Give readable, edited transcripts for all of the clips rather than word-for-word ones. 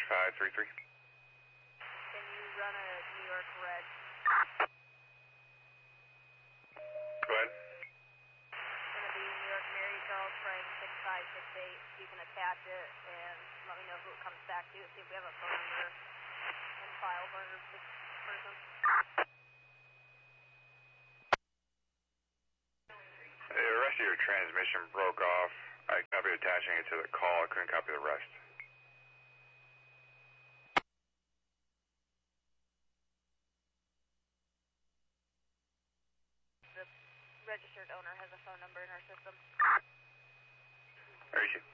6533. Can you run a New York red? Go ahead. It's going to be New York Mary Charles Frank 6568. You can attach it and let me know who it comes back to. See if we have a phone number and file for this person. The rest of your transmission broke off. I copied attaching it to the call. I couldn't copy the rest. The registered owner has a phone number in our system. There you go.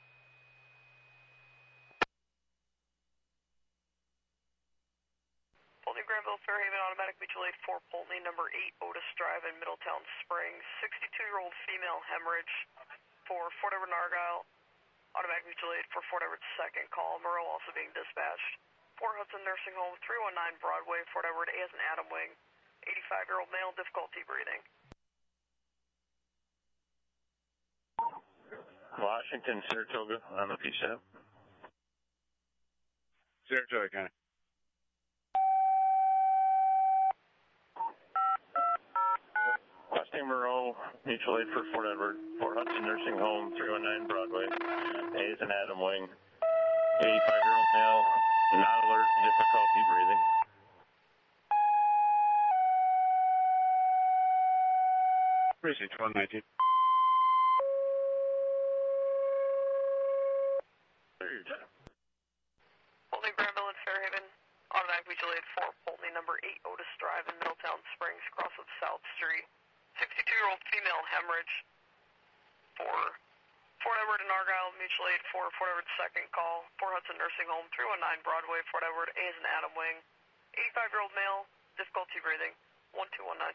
Polney Granville Fairhaven Automatic Mutual Aid 4 Polney, number 8 Otis Drive in Middletown Springs. 62-year-old female hemorrhage for Fort Edward and Argyle. Automatic Mutual Aid for Fort Edward's second call. Monroe also being dispatched. 4 Hudson Nursing Home, 319 Broadway, Fort Edward. A as an Adam Wing. 85-year-old male, difficulty breathing. Washington, Saratoga, on the PSAP. Saratoga County. Austin Monroe, mutual aid for Fort Edward, Fort Hudson Nursing Home, 319 Broadway. A is an Adam Wing. 85-year-old male, not alert, difficulty breathing. Precinct 119. Polney Granville and Fairhaven. Automatic Mutual Aid 4 Polney, number 8 Otis Drive in Middletown Springs, cross of South Street. 62-year-old female hemorrhage for Fort Edward and Argyle, Mutual Aid for Fort Edward's second call. 4 Hudson Nursing Home, 319 Broadway, Fort Edward. A is an Adam Wing. 85-year-old male, difficulty breathing. 1219.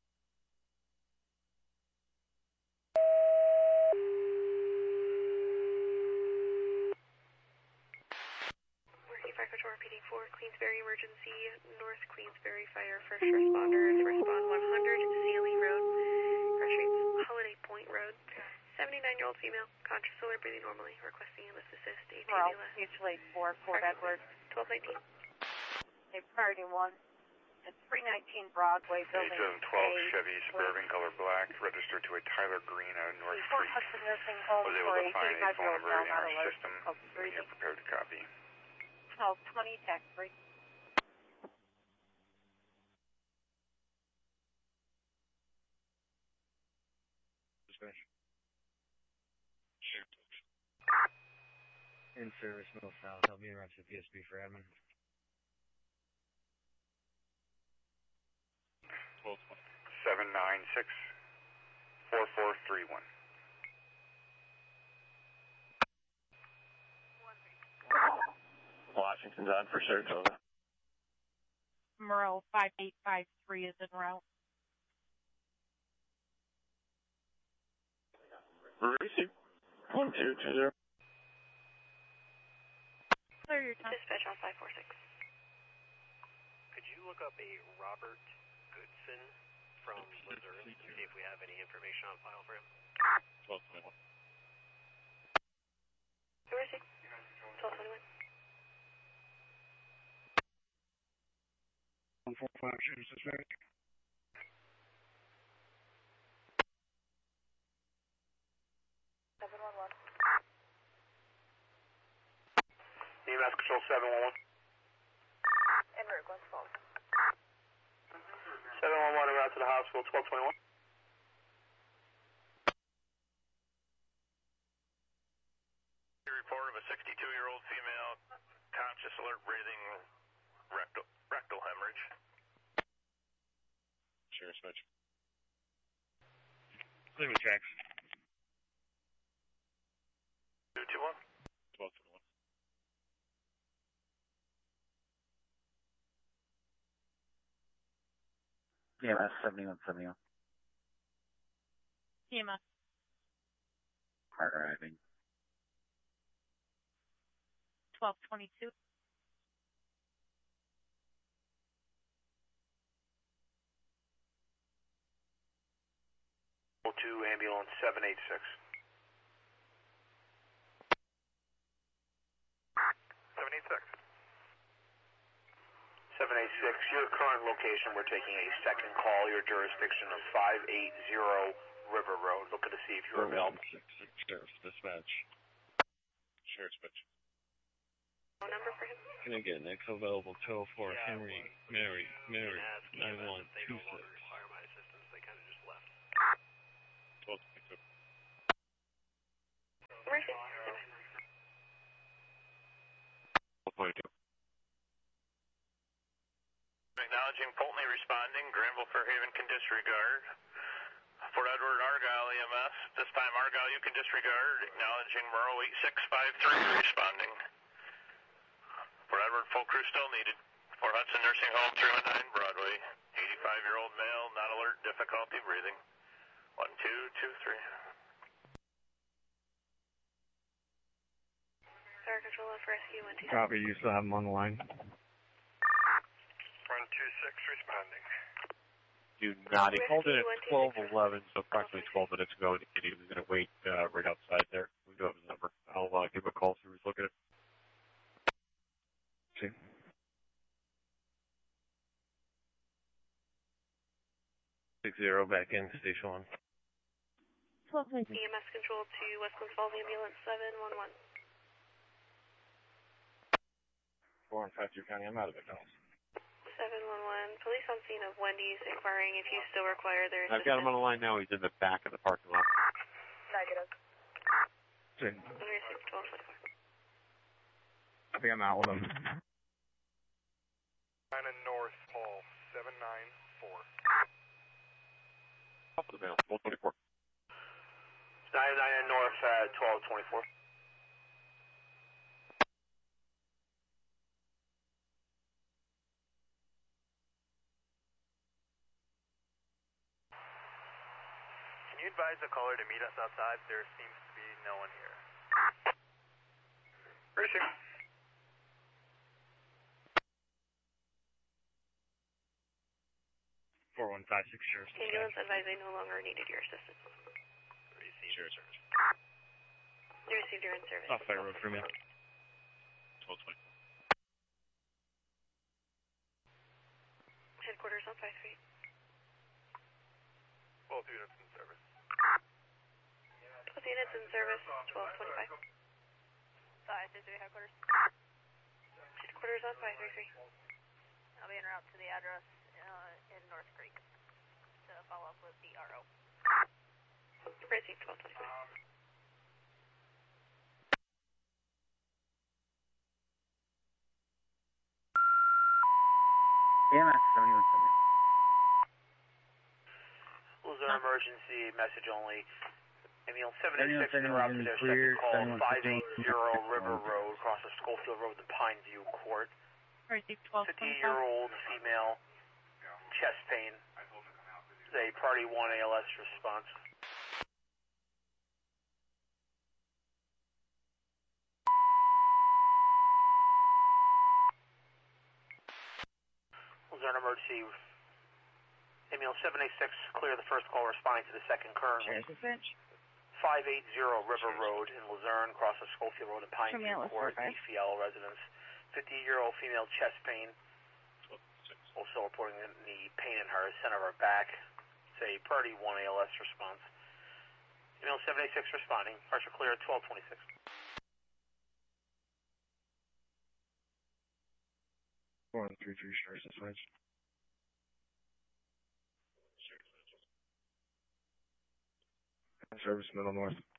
Fire Control repeating for Queensbury Emergency, North Queensbury Fire, first responders, respond 100 Sealy Road, crash rates Holiday Point Road, 79-year-old female, conscious, alert, breathing normally, requesting enlist assist, ATV left. Mutual Aid 4, Fort Edward. 1219. Okay, priority 1. It's 319 Broadway, building 2012 Chevy Suburban, color black, registered to a Tyler Green out of North Fort Creek. Hudson Nursing Home Was able for to find a phone 85-year-old number male, in not our alert. system when you're Breathing. prepared to copy. 1220, tax free. Dispatch. In service, Mill South. I'll be around to PSP for admin. 796 4431. Washington's on for Saratoga. Monroe 5853 is en route. Receive 1220. Clear your time. Dispatch on 546. Could you look up a Robert Goodson from Missouri to see if we have any information on file for him? 1221. Where is he? 1221. 145 shooters dispatch. EMS Control 711. En route, Glen's phone. 711 en route to the hospital, 1221. Report of a 62-year-old female, conscious, alert, breathing, rectal hemorrhage. Sure, switch. Clear the tracks. 221. 1221. EMS 7171. EMS. Arriving. 1222. 02 ambulance 786. 786. 786, your current location, we're taking a second call, your jurisdiction of 580 River Road. Looking to see if you're available. 416 Sheriff's Dispatch. Sheriff's Dispatch. Phone number for him? Can I get an ex available tow for Henry, Mary, 9126. Require my assistance. They kind of just left. 1222. Emergency. 1222. Acknowledging Pulteney responding. Granville Fairhaven can disregard. Fort Edward Argyle EMS. This time Argyle you can disregard. Acknowledging Murrow 8653 responding. Fort Edward full crew still needed. Fort Hudson Nursing Home 319 Broadway. 85-year-old male, not alert, difficulty breathing. 1223. Fire control for rescue 126. Copy, you still have him on the line. 126 responding. Do not. He called in at 12:11, so approximately 12 minutes ago. Indicated he was going to wait right outside there. We do have his number. I'll give him a call so he's looking at it. See. 60 back in station 1. 1222. EMS control to Westland Falls Ambulance 711. 4 and 5 County, I'm out of it now. 711. Police on scene of Wendy's inquiring if you still require their assistance. I've got him on the line now. He's in the back of the parking lot. Negative. See. Receive 1224. I think I'm out with him. China North Hall 794. Top of the mail, 1224. 99 North, 1224. Can you advise the caller to meet us outside? There seems to be no one here. Racing. 4156 Sheriff's Dispatch. Ambulance advised they no longer needed your assistance. Received. Sheriff's You received your in-service. Off Fire Road for me. 1224. Headquarters on 53. Both units in service. Both units in service, 1225. 533 headquarters. Headquarters on 533. I'll be en route to the address in North Creek to follow up with the RO. Received 1225. EMS 7170. Luzerne emergency message only. Ambulance 786 en route to their clear, second call, 580 River Road, across the Schofield Road to Pineview Court. Receive 1225. 50-year-old female, chest pain. A Party 1 ALS response. Luzerne emergency. Ambulance 786, clear the first call, responding to the second currently. Sheriff's Dispatch. 580 River Road in Luzerne, across the Schofield Road in Pineview Court, ECL residence. 50-year-old female chest pain. Also reporting the pain in her center of her back. It's a Party 1 ALS response. Ambulance 786 responding. Pressure clear at 1226. 4133 Sheriff's Dispatch. Service Middle North.